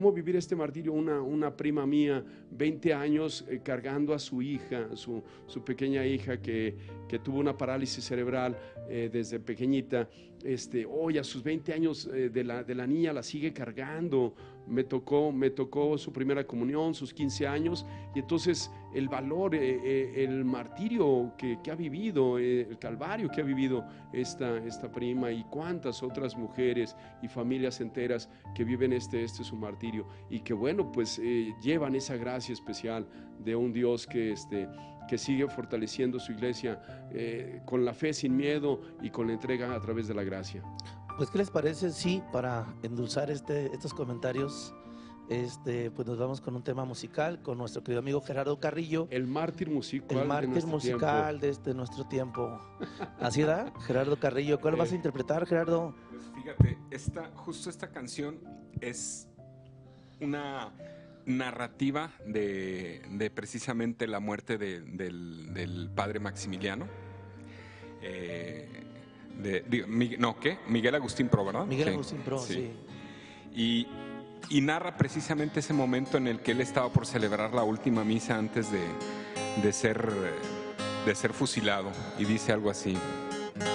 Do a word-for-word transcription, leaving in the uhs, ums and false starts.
¿Cómo vivir este martirio? Una, una prima mía, veinte años, eh, cargando a su hija, su, su pequeña hija que, que tuvo una parálisis cerebral eh, desde pequeñita. Este, hoy a sus veinte años eh, de, la, de la niña la sigue cargando. Me tocó, me tocó su primera comunión, sus quince años, y entonces el valor, eh, eh, el martirio que, que ha vivido, eh, el calvario que ha vivido esta, esta prima, y cuántas otras mujeres y familias enteras que viven este, este su martirio, y que bueno, pues eh, llevan esa gracia especial de un Dios que este que sigue fortaleciendo su iglesia eh, con la fe sin miedo y con la entrega a través de la gracia. Pues, ¿qué les parece? Sí, para endulzar este, estos comentarios, este, pues nos vamos con un tema musical con nuestro querido amigo Gerardo Carrillo. El mártir musical, el mártir de musical tiempo. de este nuestro tiempo. Así da, Gerardo Carrillo. ¿Cuál vas a interpretar, Gerardo? Pues fíjate, esta, justo esta canción es una narrativa de, de precisamente la muerte de, del, del padre Maximiliano. Eh, de, de, no, ¿qué? Miguel Agustín Pro, ¿verdad? Miguel sí. Agustín Pro, sí. sí. Y, y narra precisamente ese momento en el que él estaba por celebrar la última misa antes de, de, ser, de ser fusilado. Y dice algo así: